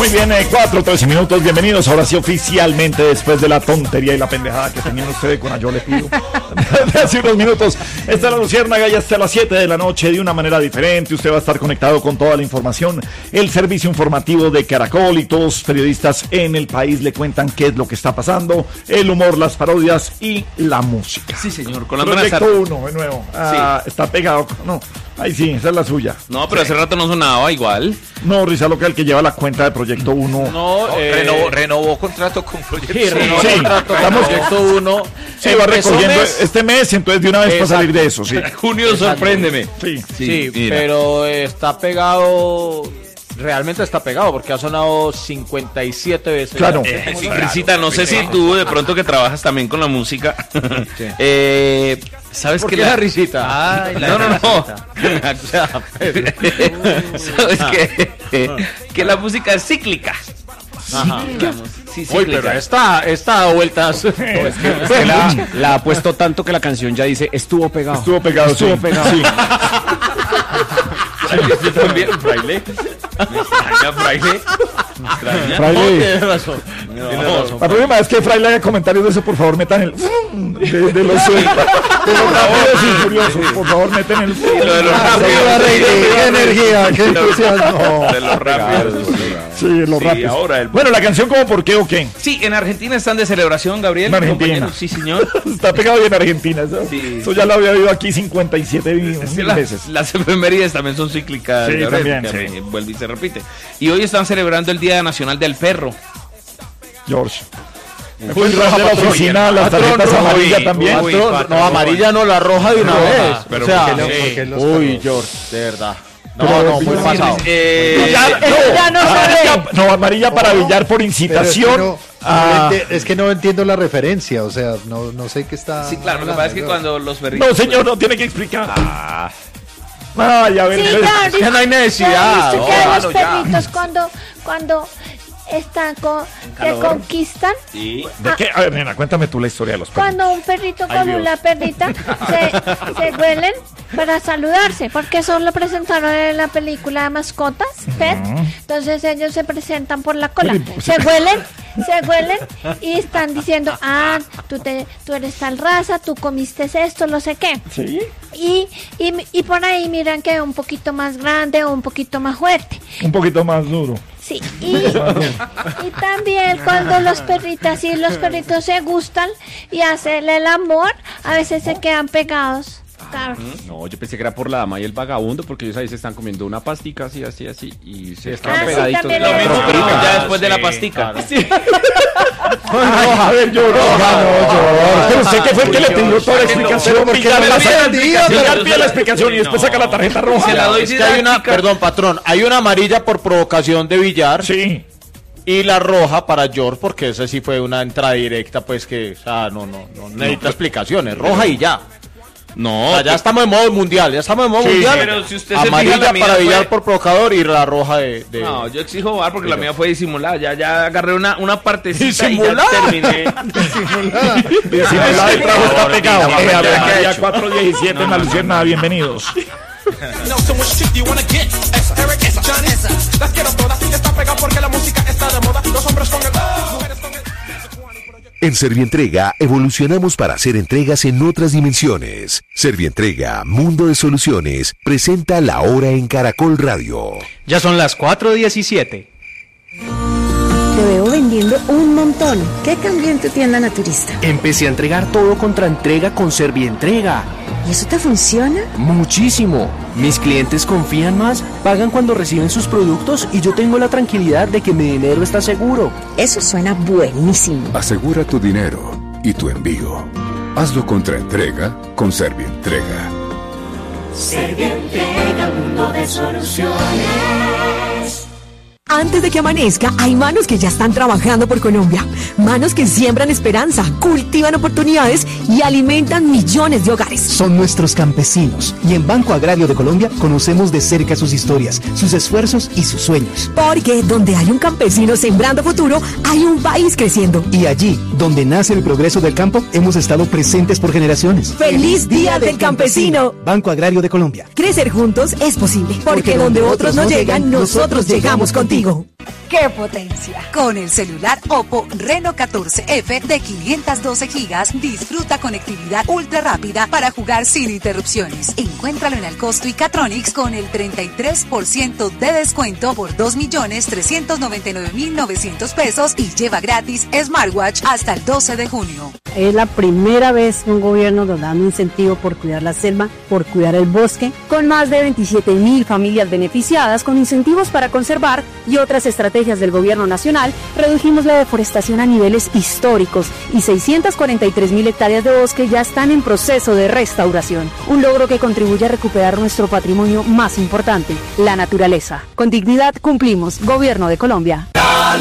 Muy bien, 4:13 minutos, bienvenidos ahora sí oficialmente después de la tontería y la pendejada que tenían ustedes con yo le pido hace unos minutos. Esta es la Luciérnaga y hasta las 7 de la noche de una manera diferente. Usted va a estar conectado con toda la información, el servicio informativo de Caracol y todos los periodistas en el país le cuentan qué es lo que está pasando, el humor, las parodias y la música. Sí, señor, con la Proyecto 1 de nuevo. Sí. Está pegado, no. Ahí sí, esa es la suya. No, pero hace rato no sonaba igual. No, Risa Loca, el que lleva la cuenta de Proyecto 1. No, renovó contrato con Proyecto 1. Sí, renovó contrato con Proyecto 1. Sí, va recogiendo este mes, entonces de una vez para salir de eso, sí. Junio, sorpréndeme. Sí, pero está pegado... Realmente está pegado porque ha sonado 57 veces. Claro. Crisita, no sé si tú de pronto que trabajas también con la música. Sí. ¿Sabes qué la risita? Ay, no. ¿Sabes que la música es cíclica? Ajá. Sí, uy, pero esta da vueltas. No, es que la ha puesto tanto que la canción ya dice estuvo pegado. Estuvo pegado. Sí. Yo también, Fraile. Me extraña, Fraile. Fraile. Tienes razón. El problema es que Fraile haga comentarios de eso, por favor, metan el de los rápidos y furiosos, por favor, meten el lo de los rápidos. Qué energía, qué entusiasmo. De los rápidos. Sí, los rápidos. Ahora bueno, la canción ¿cómo por qué o qué? Sí, en Argentina están de celebración, Gabriel. En Argentina. Compañero. Sí, señor. Está pegado bien en Argentina. Eso ya lo había oído aquí 57 veces. Las efemérides también son cíclicas. Sí, Gabriel, también. Sí. Vuelve y se repite. Y hoy están celebrando el Día Nacional del Perro. George. Muy roja de la oficina, las tarjetas amarillas también. No, amarilla no, la roja de una vez. Pero o sea, ¿por qué no? Uy, George, de verdad. No, muy pasado. No, amarilla para billar por incitación. Es que no entiendo la referencia, o sea, no sé qué está. Sí, claro, lo que pasa es que cuando los perritos. No, señor, no tiene que explicar. Ay, a ver, sí, claro, es que no hay necesidad. Los perritos cuando están te conquistan. ¿Sí? ¿De qué? A ver, nena, cuéntame tú la historia de los perritos. Cuando un perrito con una perrita se huelen para saludarse, porque eso lo presentaron en la película de mascotas, Pet. Entonces ellos se presentan por la cola, se huelen y están diciendo, tú eres tal raza, tú comiste esto, no sé qué. ¿Sí? Y por ahí miran que es un poquito más grande o un poquito más fuerte. Un poquito más duro. Sí, y también cuando los perritos se gustan y hacen el amor, a veces se quedan pegados. Claro. No, yo pensé que era por la dama y el vagabundo, porque ellos ahí se están comiendo una pastica así, y se estaban pegaditos. Sí, lo mismo, pero ya después de la pastica. Claro. Sí. No, a ver, yo. Pero usted que fue el que le pidió toda la explicación, pide la explicación y después saca la tarjeta roja. Se la doy. Es que hay una, perdón, patrón, hay una amarilla por provocación de billar. Sí. Y la roja para George, porque esa sí fue una entrada directa, pues que, o sea, no necesita explicaciones, roja y ya. No, o sea, ya estamos en modo mundial, mundial. Pero si usted amarilla se fija, para billar por provocador y la roja de... No, yo exijo bar porque la mía fue disimulada. Ya agarré una partecita ¿Disimulada? y ya terminé. Disimulada y trabajo está pegado. A ver, aquí hay 4:17 en la Luciérnaga, bienvenidos. En Servientrega evolucionamos para hacer entregas en otras dimensiones. Servientrega, Mundo de Soluciones, presenta La Hora en Caracol Radio. Ya son las 4:17. Te veo vendiendo un montón. ¿Qué cambió en tu tienda naturista? Empecé a entregar todo contra entrega con Servientrega. ¿Y eso te funciona? Muchísimo. Mis clientes confían más, pagan cuando reciben sus productos y yo tengo la tranquilidad de que mi dinero está seguro. Eso suena buenísimo. Asegura tu dinero y tu envío. Hazlo contra entrega con Servientrega. Servientrega, mundo de soluciones. Antes de que amanezca, hay manos que ya están trabajando por Colombia. Manos que siembran esperanza, cultivan oportunidades y alimentan millones de hogares. Son nuestros campesinos y en Banco Agrario de Colombia conocemos de cerca sus historias, sus esfuerzos y sus sueños. Porque donde hay un campesino sembrando futuro, hay un país creciendo. Y allí, donde nace el progreso del campo, hemos estado presentes por generaciones. ¡Feliz Día del Campesino! Banco Agrario de Colombia. Crecer juntos es posible. Porque donde otros no llegan, nosotros llegamos contigo. ¡Qué potencia! Con el celular Oppo Reno 14F de 512 gigas, disfruta conectividad ultra rápida para jugar sin interrupciones. Encuéntralo en Alcosto y Catronics con el 33% de descuento por 2.399.900 pesos y lleva gratis smartwatch hasta el 12 de junio. Es la primera vez que un gobierno nos da un incentivo por cuidar la selva, por cuidar el bosque, con más de 27.000 familias beneficiadas con incentivos para conservar y otras estrategias del gobierno nacional. Redujimos la deforestación a niveles históricos y 643.000 hectáreas de bosque ya están en proceso de restauración. Un logro que contribuye a recuperar nuestro patrimonio más importante, la naturaleza. Con dignidad cumplimos. Gobierno de Colombia.